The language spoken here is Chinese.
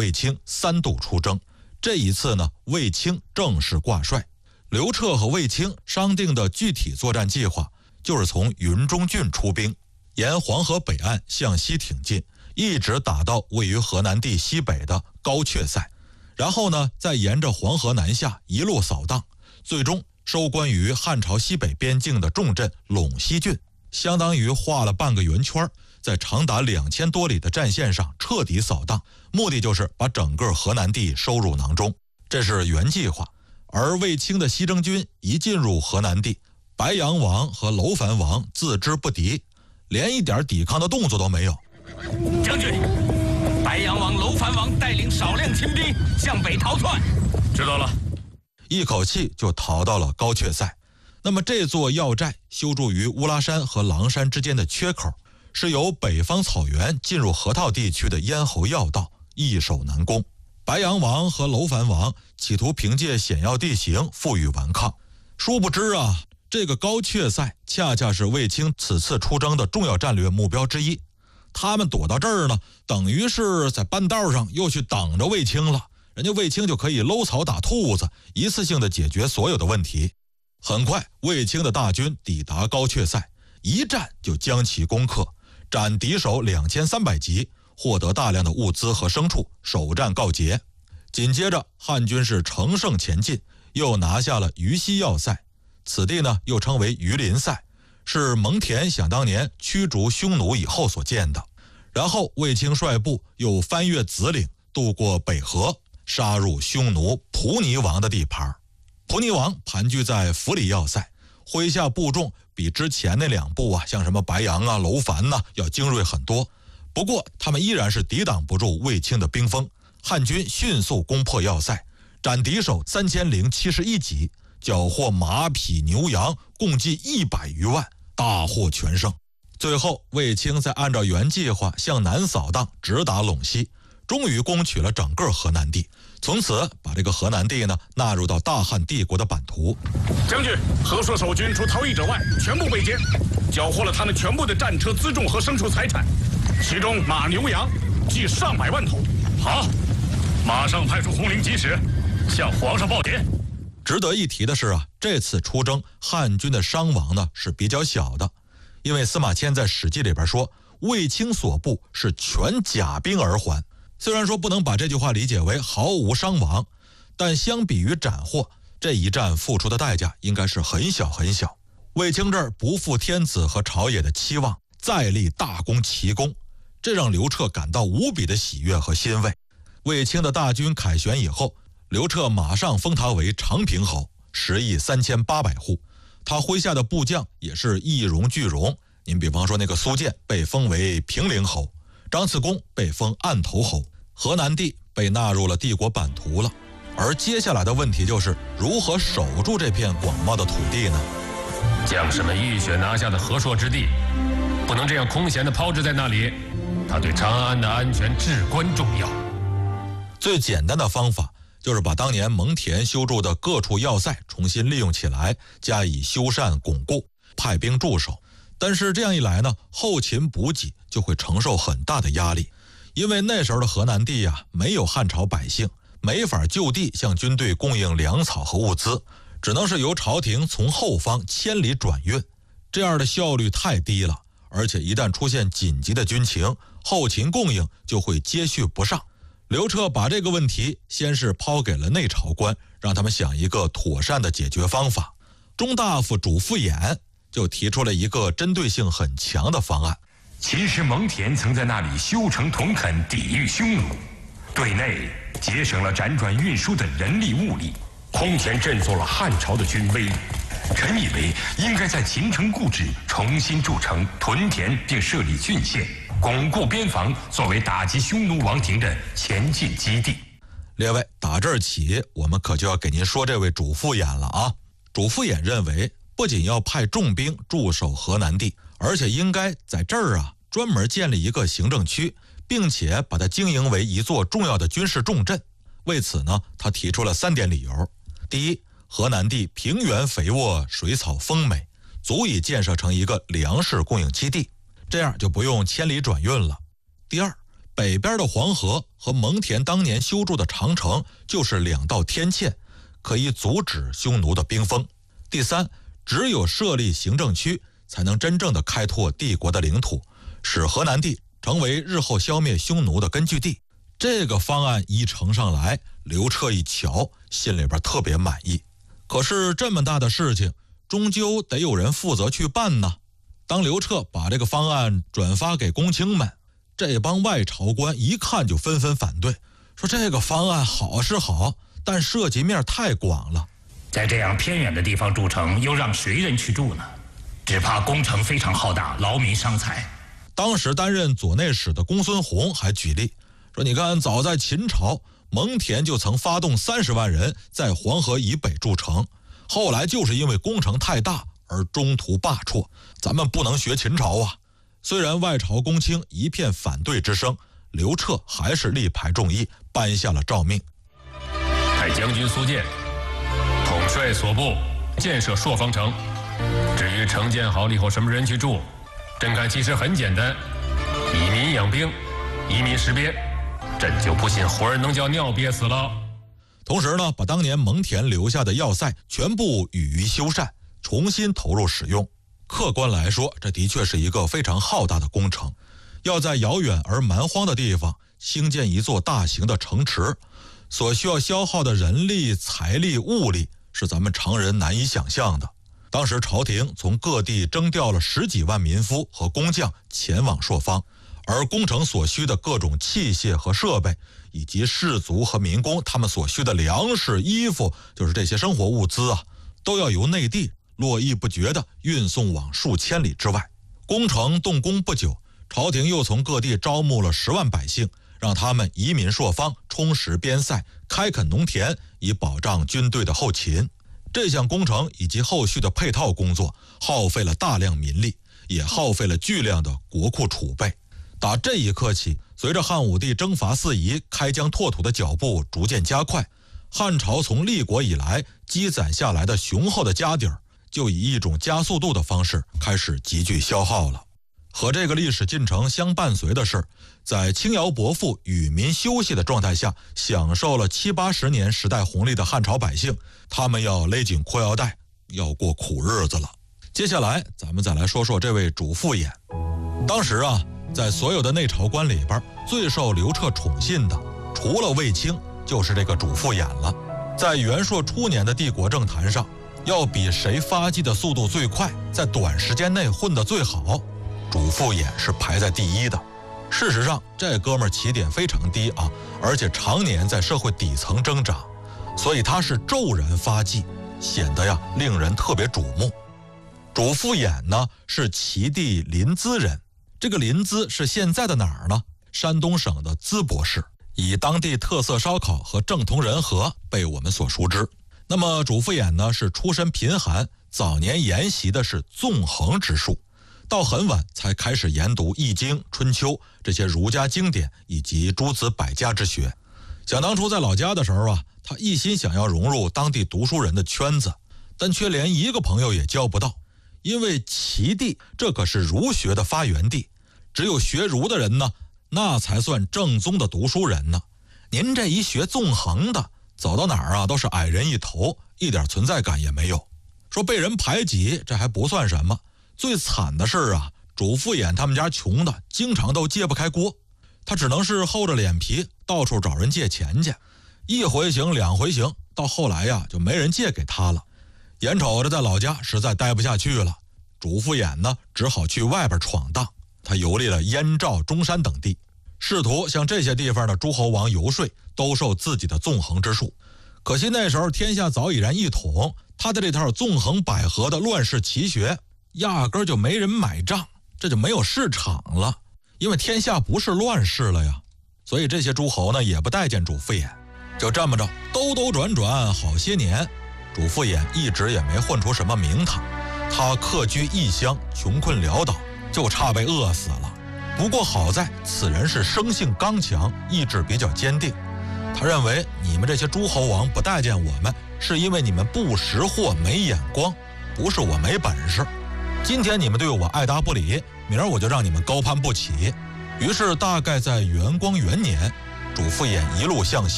卫青3度出征。这一次呢，卫青正式挂帅。刘彻和卫青商定的具体作战计划，就是从云中郡出兵，沿黄河北岸向西挺进，一直打到位于河南地西北的高阙塞，然后呢，再沿着黄河南下一路扫荡，最终收官于汉朝西北边境的重镇陇西郡，相当于画了半个圆圈，在长达2000多里的战线上彻底扫荡，目的就是把整个河南地收入囊中，这是原计划。而卫青的西征军一进入河南地，白杨王和楼烦王自知不敌，连一点抵抗的动作都没有。 将军，白杨王、楼烦王带领少量亲兵向北逃窜。知道了。 一口气就逃到了高阙塞。那么这座要寨修筑于乌拉山和狼山之间的缺口，是由北方草原进入河套地区的咽喉要道，易守难攻。白杨王和楼烦王企图凭借险要地形负隅顽抗，殊不知啊，这个高阙塞恰恰是卫青此次出征的重要战略目标之一。他们躲到这儿呢，等于是在半道上又去等着卫青了，人家卫青就可以搂草打兔子，一次性的解决所有的问题。很快，卫青的大军抵达高阙塞，一战就将其攻克，斩敌手2300级，获得大量的物资和牲畜，首战告捷。紧接着，汉军是乘胜前进，又拿下了于西要塞，此地呢又称为榆林塞，是蒙恬想当年驱逐匈奴以后所建的。然后卫青率部又翻越子岭，渡过北河，杀入匈奴蒲尼王的地盘。蒲尼王盘踞在弗里要塞，麾下部众比之前那2部啊，像什么白杨啊、楼烦啊，要精锐很多。不过他们依然是抵挡不住卫青的兵锋，汉军迅速攻破要塞，斩敌手3071级，缴获马匹牛羊共计100余万，大获全胜。最后卫青再按照原计划向南扫荡，直达陇西，终于攻取了整个河南地，从此把这个河南地呢纳入到大汉帝国的版图。 将军，河朔守军除逃逸者外，全部被歼，缴获了他们全部的战车辎重和牲畜财产，其中马牛羊计上百万头。好，马上派出红绫急使，向皇上报捷。 值得一提的是啊，这次出征汉军的伤亡呢是比较小的，因为司马迁在《史记》里边说，卫青所部是全甲兵而还。虽然说不能把这句话理解为毫无伤亡，但相比于斩获，这一战付出的代价应该是很小很小。卫青这儿不负天子和朝野的期望，再立大功奇功，这让刘彻感到无比的喜悦和欣慰。卫青的大军凯旋以后，刘彻马上封他为长平侯，10亿3800户。他麾下的部将也是一荣俱荣。您比方说那个苏建被封为平陵侯，张次公被封案头侯，河南地被纳入了帝国版图了。而接下来的问题就是如何守住这片广袤的土地呢？ 将士们浴血拿下的河朔之地，不能这样空闲地抛掷在那里，它对长安的安全至关重要。 最简单的方法就是把当年蒙恬修筑的各处要塞重新利用起来，加以修缮巩固，派兵驻守。但是这样一来呢，后勤补给就会承受很大的压力，因为那时候的河南地啊，没有汉朝百姓，没法就地向军队供应粮草和物资，只能是由朝廷从后方千里转运，这样的效率太低了，而且一旦出现紧急的军情，后勤供应就会接续不上。刘彻把这个问题先是抛给了内朝官，让他们想一个妥善的解决方法。中大夫主父偃就提出了一个针对性很强的方案。 其实蒙恬曾在那里修成屯垦，抵御匈奴，对内节省了辗转运输的人力物力，空前振作了汉朝的军威。臣以为应该在秦城故址重新筑成屯田，并设立郡县，巩固边防，作为打击匈奴王庭的前进基地。 列位，打这儿起，我们可就要给您说这位主父偃了啊。主父偃认为，不仅要派重兵驻守河南地，而且应该在这儿啊专门建立一个行政区，并且把它经营为一座重要的军事重镇。为此呢，他提出了3点理由。第一，河南地平原肥沃，水草丰美，足以建设成一个粮食供应基地，这样就不用千里转运了。第二， 北边的黄河和蒙恬当年修筑的长城就是2道天堑，可以阻止匈奴的兵锋。第三，只有设立行政区，才能真正的开拓帝国的领土，使河南地成为日后消灭匈奴的根据地。这个方案一呈上来，刘彻一瞧，心里边特别满意。可是这么大的事情，终究得有人负责去办呢。当刘彻把这个方案转发给公卿们，这帮外朝官一看就纷纷反对，说这个方案好是好，但涉及面太广了。 在这样偏远的地方筑城，又让谁人去住呢？只怕工程非常浩大，劳民伤财。 当时担任左内史的公孙弘还举例说，你看早在秦朝，蒙恬就曾发动30万人在黄河以北筑城，后来就是因为工程太大而中途罢黜。咱们不能学秦朝啊。虽然外朝公卿一片反对之声，刘彻还是力排众议，颁下了诏命。 派将军苏建统帅所部建设朔方城。至于城建好了以后什么人去住，朕看其实很简单，以民养兵，以民食鳖，朕就不信活人能叫尿憋死了。 同时呢，把当年蒙恬留下的要塞全部予以修缮，重新投入使用。客观来说，这的确是一个非常浩大的工程，要在遥远而蛮荒的地方兴建一座大型的城池，所需要消耗的人力、财力、物力是咱们常人难以想象的。当时朝廷从各地征调了10几万民夫和工匠前往朔方，而工程所需的各种器械和设备，以及士卒和民工他们所需的粮食、衣服，就是这些生活物资啊，都要由内地络绎不绝地运送往数千里之外。工程动工不久，朝廷又从各地招募了10万百姓，让他们移民朔方，充实边塞，开垦农田，以保障军队的后勤。这项工程以及后续的配套工作耗费了大量民力，也耗费了巨量的国库储备。打这一刻起，随着汉武帝征伐四夷、开疆拓土的脚步逐渐加快，汉朝从立国以来积攒下来的雄厚的家底儿，就以一种加速度的方式开始急剧消耗了。和这个历史进程相伴随的是，在轻徭薄赋、与民休息的状态下，享受了70、80年时代红利的汉朝百姓，他们要勒紧裤腰带，要过苦日子了。接下来咱们再来说说这位主父偃。当时啊，在所有的内朝官里边，最受刘彻宠信的，除了卫青，就是这个主父偃了。在元朔初年的帝国政坛上，要比谁发迹的速度最快，在短时间内混得最好，主父偃是排在第一的。事实上，这哥们儿起点非常低啊，而且常年在社会底层挣扎，所以他是骤然发迹，显得呀令人特别瞩目。主父偃呢是齐地临淄人，这个临淄是现在的哪儿呢？山东省的淄博市，以当地特色烧烤和正统人和被我们所熟知。那么主父偃呢是出身贫寒，早年研习的是纵横之术，到很晚才开始研读《易经》《春秋》这些儒家经典以及诸子百家之学。想当初在老家的时候啊，他一心想要融入当地读书人的圈子，但却连一个朋友也交不到。因为齐地这可是儒学的发源地，只有学儒的人呢，那才算正宗的读书人呢。您这一学纵横的，走到哪儿啊都是矮人一头，一点存在感也没有。说被人排挤，这还不算什么，最惨的是啊，主父偃他们家穷的，经常都揭不开锅，他只能是厚着脸皮到处找人借钱去，一回行2回行，到后来呀就没人借给他了。眼瞅着在老家实在待不下去了，主父偃呢只好去外边闯荡。他游历了燕赵、中山等地，试图向这些地方的诸侯王游说，兜售自己的纵横之术。可惜那时候天下早已然一统，他的这套纵横捭阖的乱世奇学压根儿就没人买账，这就没有市场了，因为天下不是乱世了呀。所以这些诸侯呢也不待见主父偃。就这么着兜兜转转好些年，主父偃一直也没混出什么名堂。他客居异乡，穷困潦倒，就差被饿死了。不过好在此人是生性刚强，意志比较坚定。他认为你们这些诸侯王不待见我们，是因为你们不识货、没眼光，不是我没本事。今天你们对我爱答不理，明儿我就让你们高攀不起。 于是大概在元光元年，主父偃一路向西。